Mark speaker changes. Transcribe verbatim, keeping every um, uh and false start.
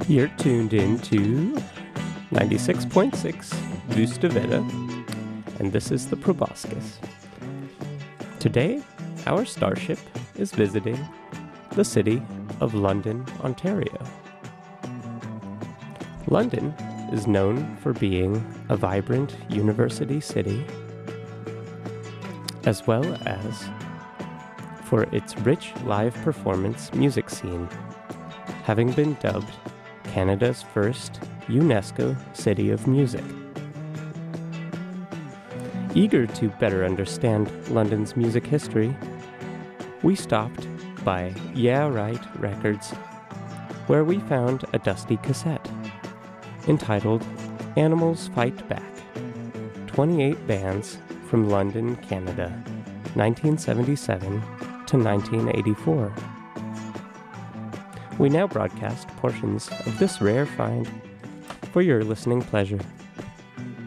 Speaker 1: You're tuned in to ninety-six point six Vustaveda, and this is the Proboscis. Today, our starship is visiting the city of London, Ontario. London is known for being a vibrant university city, as well as for its rich live performance music scene, having been dubbed Canada's first UNESCO City of Music. Eager to better understand London's music history, we stopped by Yeah Right Records, where we found a dusty cassette entitled Animals Fight Back, twenty-eight Bands from London, Canada, nineteen seventy-seven to nineteen eighty-four. We now broadcast portions of this rare find for your listening pleasure.